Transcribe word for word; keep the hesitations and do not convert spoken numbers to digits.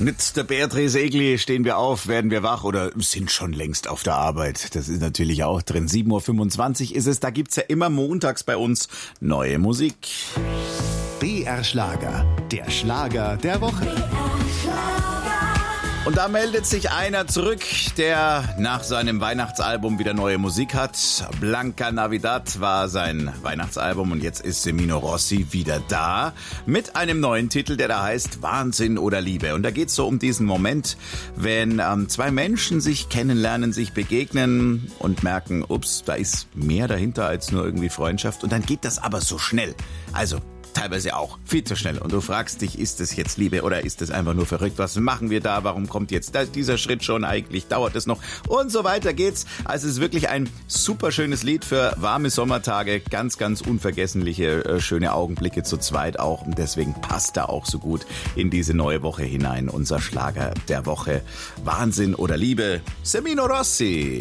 Mit der Beatrice Egli stehen wir auf, werden wir wach oder sind schon längst auf der Arbeit. Das ist natürlich auch drin. sieben Uhr fünfundzwanzig ist es. Da gibt's ja immer montags bei uns neue Musik. B R Schlager, der Schlager der Woche. Und da meldet sich einer zurück, der nach seinem Weihnachtsalbum wieder neue Musik hat. Blanca Navidad war sein Weihnachtsalbum und jetzt ist Semino Rossi wieder da mit einem neuen Titel, der da heißt Wahnsinn oder Liebe. Und da geht's so um diesen Moment, wenn ähm, zwei Menschen sich kennenlernen, sich begegnen und merken, ups, da ist mehr dahinter als nur irgendwie Freundschaft. Und dann geht das aber so schnell. Also teilweise auch viel zu schnell. Und du fragst dich, ist es jetzt Liebe oder ist es einfach nur verrückt? Was machen wir da? Warum kommt jetzt dieser Schritt schon eigentlich? Dauert es noch? Und so weiter geht's. Also es ist wirklich ein super schönes Lied für warme Sommertage. Ganz, ganz unvergessliche, äh, schöne Augenblicke zu zweit auch. Und deswegen passt da auch so gut in diese neue Woche hinein. Unser Schlager der Woche. Wahnsinn oder Liebe. Semino Rossi.